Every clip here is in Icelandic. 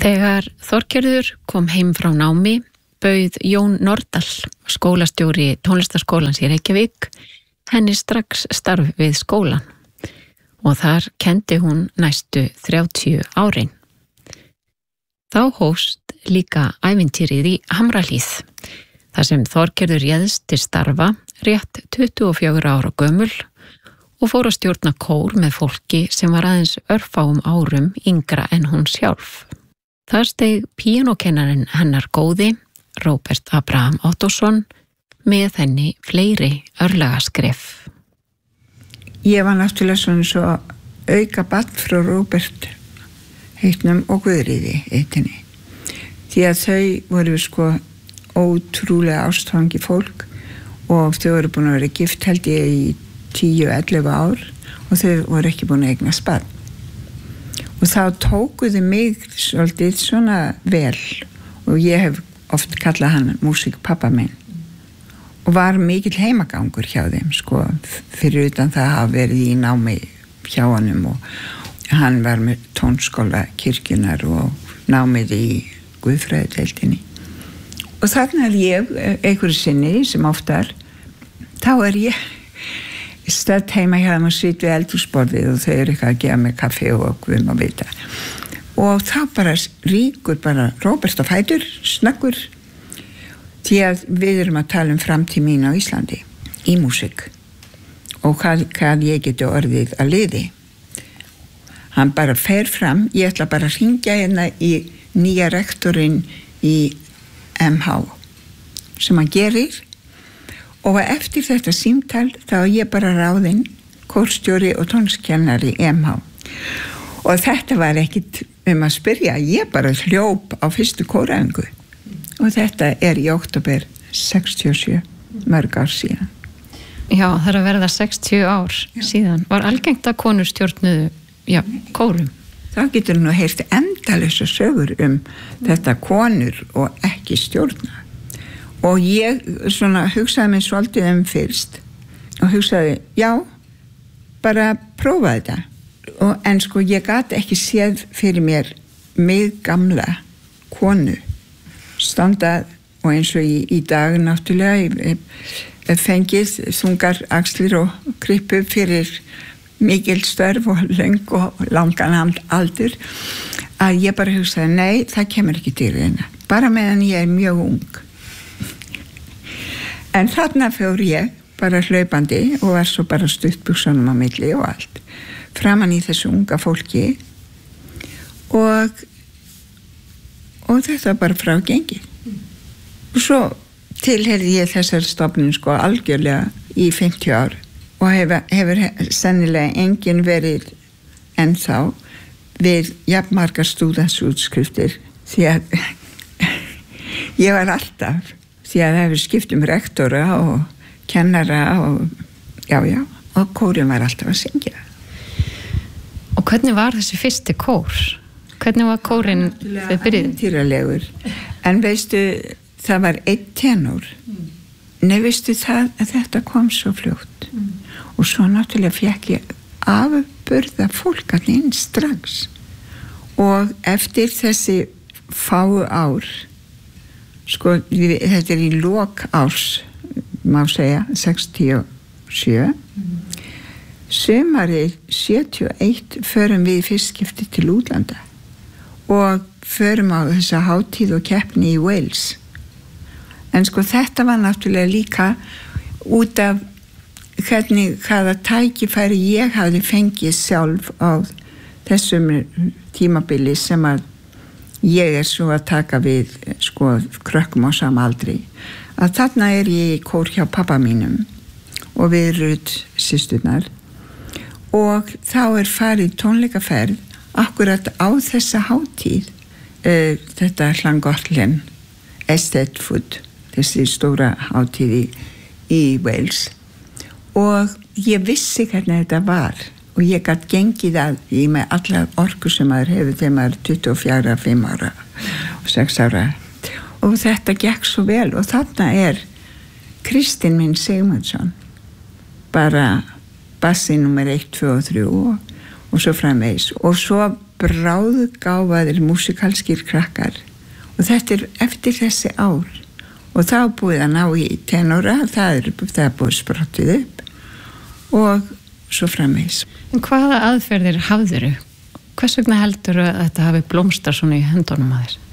Þegar Þorgerður kom heim frá námi bauð Jón Nordal, skólastjóri tónlistarskólans í Reykjavík, henni strax starf við skólan og þar kenndi hún næstu 30 árin. Þá hófst líka ævintýrið í Hamrahlíð, þar sem Þorgerður réðst til starfa rétt 24 ára gömul og fór að stjórna kór með fólki sem var aðeins örfáum árum yngra en hún sjálf. Þar steig píanókennarinn hennar góði, Róbert Abraham Ottosson, með henni fleiri örlagaskref. Ég var náttúrulega svona svo auka barn frá Róbert heitnum og Guðríði heitinni. Því að þau voru sko ótrúlega ástfangi fólk og þau voru búin að vera gift held ég í 10-11 ár og þau voru ekki búin að eignast barn. Og þá tókuðu mig svolítið svona vel og ég hef oft kallað hann músíkpappa minn og var mikill heimagangur hjá þeim sko, fyrir utan það hafa verið í námi hjá honum og hann var með tónskóla kirkjunar og námið í guðfræðideildinni og þarna ég einhverju sinni sem oftar þá ég stödd heima hjá þeim og sitt við eldhúsborðið og þau eitthvað að gefa mig kaffi og guðum að vita og þá bara ríkur bara Róbert á fætur, snöggur því að við erum að tala framtíð mín á Íslandi í músík og hvað ég geti orðið að liði. Hann bara fer fram, ég ætla bara að hringja hérna í nýja rektorinn í MH sem hann gerir og eftir þetta símtal þá ég bara ráðinn kórstjóri og tónlistkennari í MH og þetta var ekkit að spyrja, ég bara hljóp á fyrstu kóræfingu og þetta í október 67, mörg ár síðan. Já, það að verða 60 ár síðan. Var algengt að konur stjórnuðu, kórum? Þá getur nú heyrt endalausar sögur þetta konur og ekki stjórna. Og ég svona hugsaði mig svolítið fyrst og hugsaði, já, bara prófa þetta. En sko ég gat ekki séð fyrir mér mig gamla konu standa og eins og í dag náttúrulega fengið þungar axlir og krippu fyrir mikil störf og löng og langan aldur að ég bara hugsaði, nei, það kemur ekki til hérna, bara meðan ég mjög ung. En þarna fór ég bara hlaupandi og var svo bara stuttbuxunum á milli og allt framan í þessu unga fólki og þetta bara frá gengi. Og svo tilheyrði ég þessari stofnun sko algjörlega í 50 ár og hefur sennilega enginn verið ennþá við jafnmargar stúdentsútskriftir því að ég var alltaf því að það hefur skipt rektora og kennara og og kórin var alltaf að syngja. Og hvernig var þessi fyrsti kór? Hvernig var kórin þegar byrjuð? Týralegur. En veistu, það var einn tenor. Nei, veistu það að þetta kom svo fljótt. Og svo náttúrulega fekk ég afburða fólk inn strax. Og eftir þessi fáu ár, sko, þetta í lok árs, má segja, 67, sumarið 71 förum við fyrst skipti til útlanda og förum á þessa hátíð og keppni í Wales. En sko þetta var náttúrulega líka út af hvaða tækifæri ég hafði fengið sjálf á þessum tímabili sem að ég svo að taka við sko krökkum á sama aldri. Að þarna ég í kór hjá pappa mínum og við Rut systurnar og þá farið tónleikaferð akkurat á þessa hátíð þetta Llangollen Estate Food, þessi stóra hátíð í Wales og ég vissi hvernig þetta var og ég gat gengið að í með alla orku sem maður hefur þegar maður 24, 5 ára og 6 ára og þetta gekk svo vel og þarna Kristinn minn Sigmundsson bara bassi nummer 1, 2 og 3 og svo framvegis og svo bráðgáfaðir músikalskir krakkar og þetta eftir þessi ár og þá búið að ná í tenóra, það er búið sprottið upp og svo framvegis. En hvaða aðferðir hafðiru? Hvers vegna heldur að þetta hafi blómstrar svona í höndunum að þér?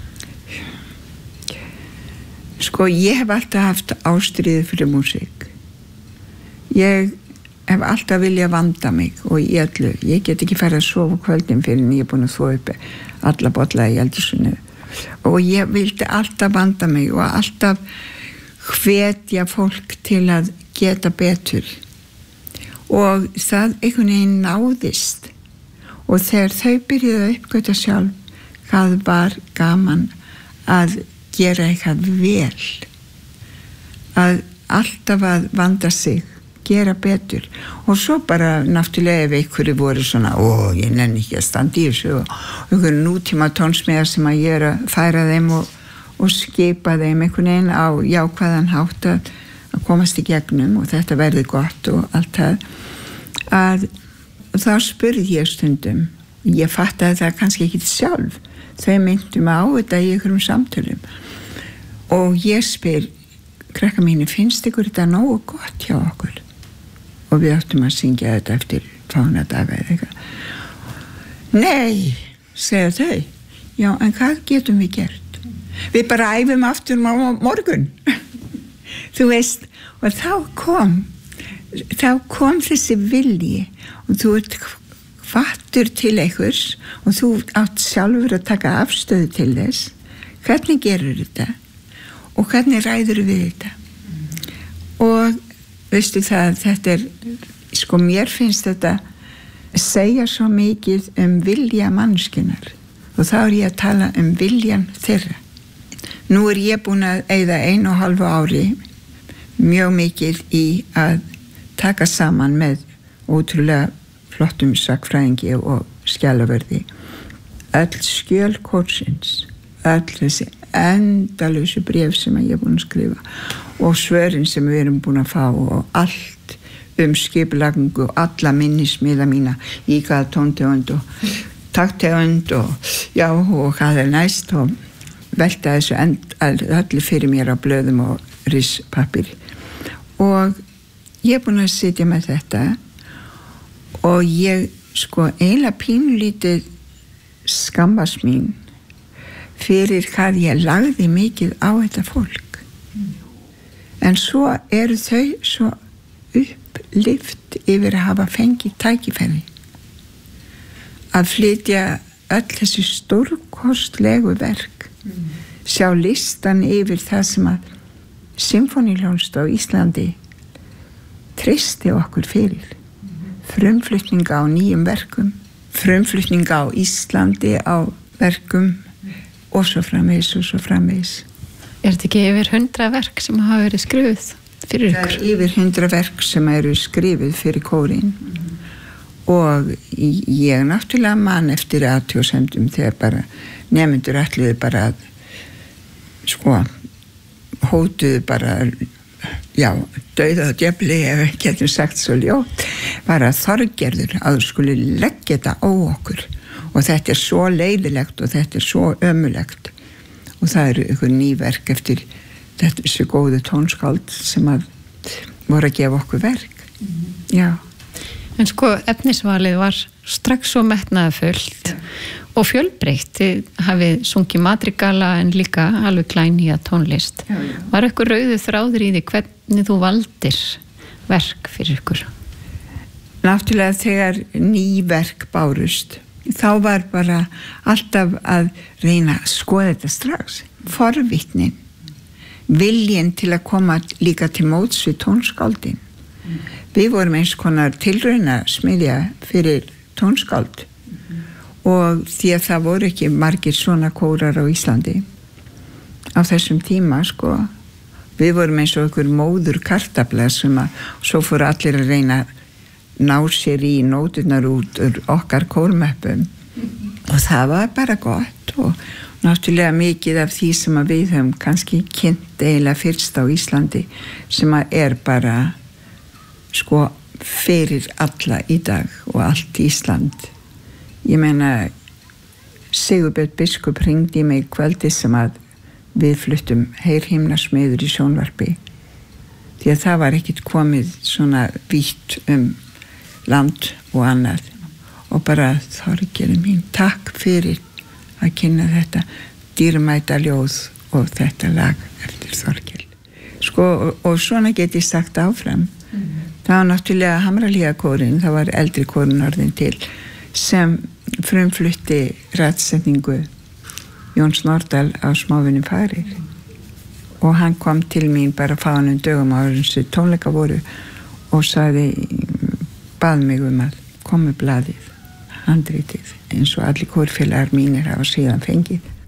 Sko, ég hef alltaf haft ástríði fyrir músík. Ég hef alltaf viljað vanda mig og í öllu. Ég get ekki farið að sofa kvöldin fyrir en ég er búin að þvo upp alla bolla í eldhúsinu. Og ég vildi alltaf vanda mig og alltaf hvetja fólk til að geta betur. Og það einhvern veginn náðist. Og þegar þau byrjuðu að uppgöta sjálf, hvað var gaman að gera eitthvað vel. Að alltaf að vanda sig, gera betur. Og svo bara náttúrulega ef einhverju voru svona, ég nenni ekki að standa í þessu og einhverju nútíma tónsmíðar sem að ég er að færa þeim og skipa þeim einhvern veginn á jákvæðan hátt að komast í gegnum og þetta verði gott og allt það. Að þá spurði ég stundum, ég fattaði það kannski ekki sjálf, þau myndum á þetta í einhverjum samtölum og ég spyr, krakka mínu, finnst ykkur þetta nógu gott hjá okkur? Og við áttum að syngja þetta eftir fánadaga eða eitthvað. Nei, segja þau, já, en hvað getum við gert? Við bara æfum aftur morgun. Þú veist, og þá kom þessi vilji og þú ert hvattur til einhvers og þú átt sjálfur að taka afstöðu til þess. Hvernig gerur þetta? Og hvernig ræður við þetta? Og veistu það, þetta sko mér finnst þetta segja svo mikið vilja manneskjunnar og þá er ég að tala viljan þeirra. Nú er ég búin að eyða 1,5 ári mjög mikið í að taka saman með ótrúlega flottum sakfræðingi og skjalaverði öll skjöl kórsins, öll þessi endalausu bréf sem ég er búin að skrifa og svörin sem við erum búin að fá og allt skipulagningu og alla minnismiða mína í hvaða tóntegund og takttegund og já og hvað er næst og velta þessu öllu fyrir mér á blöðum og rispappir og ég er búin að sitja með þetta og ég sko eiginlega pínlítið skammast mín fyrir hvað ég lagði mikið á þetta fólk. En svo eru þau svo upplift yfir að hafa fengið tækifæri að flytja öll þessi stórkostlegu verk, sjá listan yfir það sem að Sinfóníuhljómsveit á Íslandi treysti okkur fyrir. Frumflutninga á nýjum verkum, frumflutninga á Íslandi á verkum og svo framvegis og svo framvegis. Er þetta ekki yfir 100 verk sem hafa verið skrifuð fyrir ykkur? Það er yfir 100 verk sem eru skrifuð fyrir kórinn og ég náttúrulega man eftir athugasemdum þegar bara nemendur ætluðu bara að sko hótuðu bara já, dauða og djöfli ef við getum sagt svo ljótt var að Þorgerður að þú skuli leggja þetta á okkur og þetta er svo leiðilegt og þetta er svo ömulegt og það eru ykkur nýverk eftir þetta þessu góðu tónskáld sem að voru að gefa okkur verk já. En sko efnisvalið var strax svo metnaðarfullt og fjölbreytt. Þið hafið sungið madrigala en líka alveg glænýja tónlist. Já. Var eitthvað rauður þráður í því hvernig þú valdir verk fyrir ykkur? Náttúrulega þegar ný verk bárust þá var bara alltaf að reyna að skoða þetta strax. Forvitnin, viljinn til að koma líka til móts við tónskáldin. Við vorum eins konar tilrauna smiðja fyrir tónskáld og því að það voru ekki margir svona kórar á Íslandi á þessum tíma sko. Við vorum eins og einhver móður kartafla sem að svo fóru allir að reyna að ná sér í nóturnar út úr okkar kórmöppum og það var bara gott og náttúrulega mikið af því sem að við höfum kannski kynnt eiginlega fyrst á Íslandi sem að er bara sko fyrir alla í dag og allt Ísland. Ég meina Sigurbjörn biskup hringdi í mig kvöldið sem að við fluttum Heyrhimnasmiður í sjónvarpi, því að það var ekkert komið svona vítt land og annað, og bara Þorgerður mín, takk fyrir að kynna þetta dýrmæta ljóð og þetta lag eftir Þorkel. Sko, og svona get ég sagt áfram. Það var náttúrulega Hamrahlíðakórinn, það var eldri kórinn orðin til, sem frumflutti ræðsetningu Jóns Nordal á Smávinum Farir, og hann kom til mín bara fáinum dögum áður sem tónleika voru og bað mig að koma blaðið, handritið, eins og allir kórfélagar mínir hafa síðan fengið.